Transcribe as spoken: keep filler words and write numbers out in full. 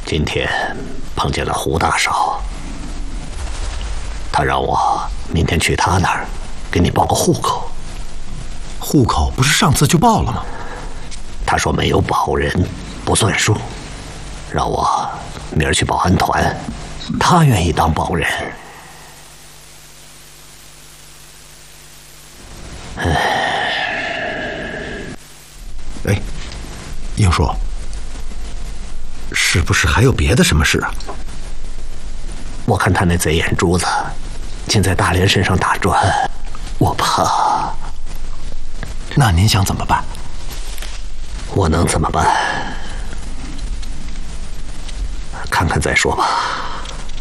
今天碰见了胡大少，他让我明天去他那儿给你报个户口。 户口不是上次就报了吗？ 他说没有保人不算数，让我明儿去保安团，他愿意当保人。 哎，英叔，是不是还有别的什么事啊？ 我看他那贼眼珠子竟在大连身上打转，我怕。 那您想怎么办？ 我能怎么办？看看再说吧。